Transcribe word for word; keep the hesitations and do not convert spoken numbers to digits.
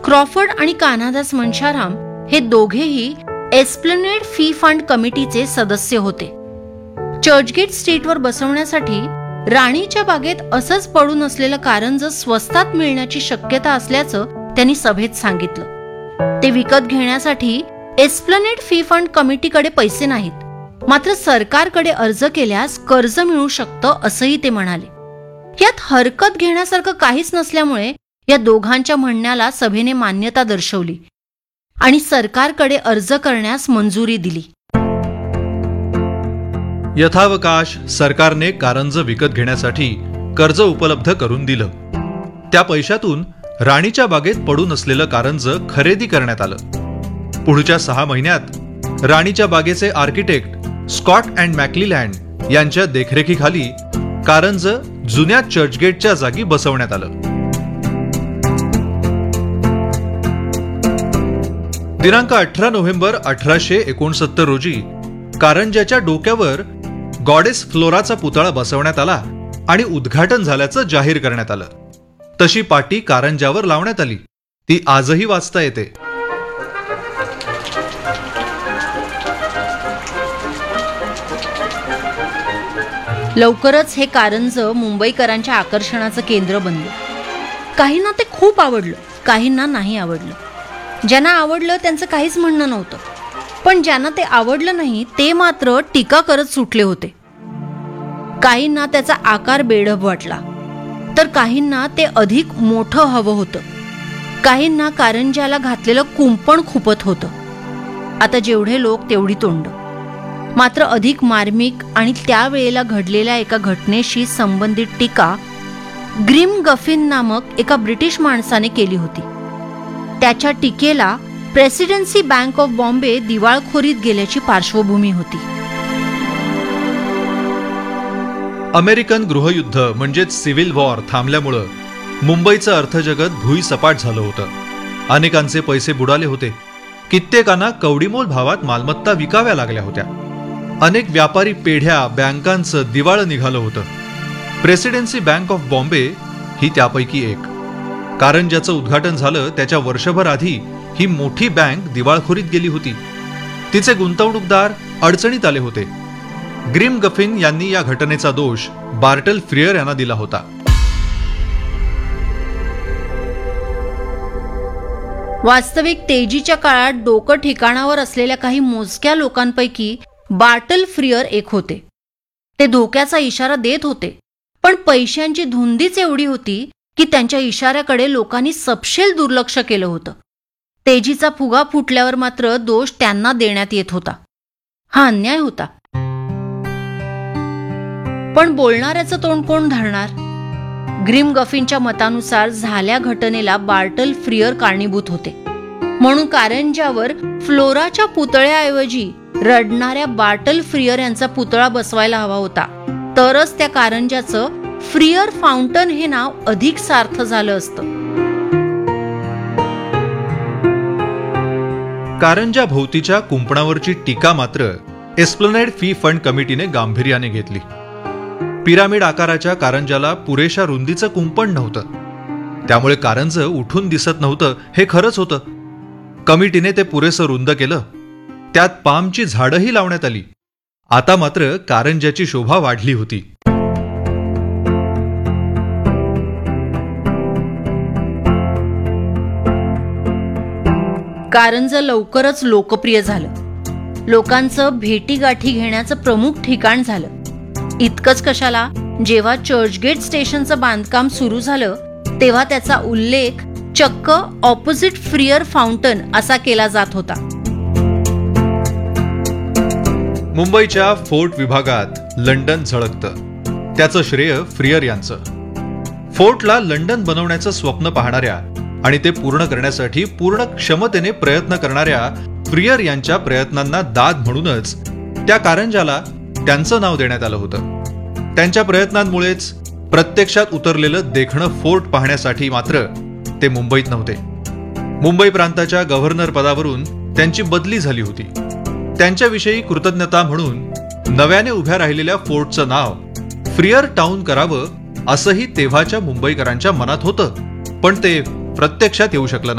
Crawford आणि कान्हादास मनशाराम हे दोघेही एस्प्लनेड फी फंड कमिटीचे सदस्य होते. चर्चगेट स्ट्रीटवर बसवण्यासाठी राणीच्या बागेत असंच पडून असलेलं कारंज स्वस्तात मिळण्याची शक्यता असल्याचं त्यांनी सभेत सांगितलं. ते विकत घेण्यासाठी एस्प्लनेड फी फंड कमिटीकडे पैसे नाहीत, मात्र सरकारकडे अर्ज केल्यास कर्ज मिळू शकतं असंही ते म्हणाले. यात हरकत घेण्यासारखं काहीच नसल्यामुळे या दोघांच्या म्हणण्याला सभेने मान्यता दर्शवली आणि सरकारकडे अर्ज करण्यास मंजुरी दिली. यथावकाश सरकारने कारंज विकत घेण्यासाठी कर्ज उपलब्ध करून दिलं. त्या पैशातून राणीच्या बागेत पडून असलेलं कारंज खरेदी करण्यात आलं. पुढच्या सहा महिन्यात राणीच्या बागेचे आर्किटेक्ट स्कॉट अँड मॅक्लिलँड यांच्या देखरेखीखाली कारंज जुन्या चर्चगेटच्या जागी बसवण्यात आलं. दिनांक अठरा नोव्हेंबर अठराशे एकोणसत्तर रोजी कारंजाच्या डोक्यावर गॉडेस फ्लोराचा पुतळा बसवण्यात आला आणि उद्घाटन झाल्याचं जाहीर करण्यात आलं. तशी पाटी कारंजावर लावण्यात आली. ती आजही वाचता येते. लवकरच हे कारंज मुंबईकरांच्या आकर्षणाचं केंद्र बनलं. काहींना ते खूप आवडलं, काहींना नाही आवडलं. ज्यांना आवडलं त्यांचं काहीच म्हणणं नव्हतं, पण ज्यांना ते आवडलं नाही ते मात्र टीका करत सुटले होते. काहींना त्याचा आकार बेढब वाटला, तर काहींना ते अधिक मोठं हवं होतं. काहींना कारंजाला घातलेलं कुंपण खुपत होतं. आता जेवढे लोक तेवढी तोंड. मात्र अधिक मार्मिक आणि त्यावेळेला घडलेल्या एका घटनेशी संबंधित टीका ग्रिम गफिन नामक एका ब्रिटिश माणसाने केली होती. त्याच्या टीकेला प्रेसिडेन्सी बँक ऑफ बॉम्बे दिवाळखोरीत गेल्याची पार्श्वभूमी होती. अमेरिकन गृहयुद्ध म्हणजेच सिव्हिल वॉर थांबल्यामुळं मुंबईचं अर्थजगत भुईसपाट झालं होतं. अनेकांचे पैसे बुडाले होते. कित्येकांना कवडीमोल भावात मालमत्ता विकाव्या लागल्या होत्या. अनेक व्यापारी पेढ्या बँकांचं दिवाळं निघालं होतं. प्रेसिडेन्सी बँक ऑफ बॉम्बे ही त्यापैकी एक. कारंजाचं उद्घाटन झालं त्याच्या वर्षभर आधी ही मोठी बँक दिवाळखोरीत गेली होती. तिचे गुंतवणूकदार अडचणीत आले होते. ग्रिम गफिन यांनी या घटनेचा दोष बार्टल फ्रियर यांना दिला होता. वास्तविक तेजीच्या काळात डोकं ठिकाणावर असलेल्या काही मोजक्या लोकांपैकी बार्टल फ्रियर एक होते. ते धोक्याचा इशारा देत होते, पण पैशांची धुंदीच एवढी होती की त्यांच्या इशाऱ्याकडे लोकांनी सपशेल दुर्लक्ष केलं होतं. तेजीचा फुगा फुटल्यावर मात्र दोष त्यांना देण्यात येत होता. हा अन्याय होता. पण बोलणाऱ्याचं तोंड कोण धरणार? ग्रिम गफिनच्या मतानुसार झाल्या घटनेला बार्टल फ्रियर कारणीभूत होते, म्हणून कारंजावर फ्लोराच्या पुतळ्याऐवजी रडणाऱ्या बार्टल फ्रियर यांचा पुतळा बसवायला हवा होता. तरच त्या कारंजाचं फ्रियर फाउंटन हे नाव अधिक सार्थ झालं असतं. कारंजा भोवतीच्या कुंपणावरची टीका मात्र एस्प्लनेड फी फंड कमिटीने गांभीर्याने घेतली. पिरामिड आकाराच्या कारंजाला पुरेशा रुंदीचं कुंपण नव्हतं, त्यामुळे कारंज उठून दिसत नव्हतं हे खरंच होतं. कमिटीने ते पुरेसं रुंद केलं. त्यात पामची झाडंही लावण्यात आली. आता मात्र कारंजाची शोभा वाढली होती. कारंज लवकरच लोकप्रिय झालं. लोकांचं भेटीगाठी घेण्याचं प्रमुख ठिकाण झालं. इतकंच कशाला, जेव्हा चर्चगेट स्टेशनचं बांधकाम सुरू झालं तेव्हा त्याचा उल्लेख चक्क ऑपोजिट फ्रियर फाउंटन असा केला जात होता. मुंबईच्या फोर्ट विभागात लंडन झळकतं. त्याचं श्रेय फ्रियर यांचं. फोर्टला लंडन बनवण्याचं स्वप्न पाहणाऱ्या आणि ते पूर्ण करण्यासाठी पूर्ण क्षमतेने प्रयत्न करणाऱ्या फ्रियर यांच्या प्रयत्नांना दाद म्हणूनच त्या कारंजाला त्यांचं नाव देण्यात आलं होतं. त्यांच्या प्रयत्नांमुळेच प्रत्यक्षात उतरलेलं देखणं फोर्ट पाहण्यासाठी मात्र ते मुंबईत नव्हते. मुंबई प्रांताच्या गव्हर्नर पदावरून त्यांची बदली झाली होती. त्यांच्याविषयी कृतज्ञता म्हणून नव्याने उभ्या राहिलेल्या फोर्टचं नाव फ्रियर टाउन करावं असंही तेव्हाच्या मुंबईकरांच्या मनात होतं, पण ते प्रत्यक्षात येऊ शकलं नाही.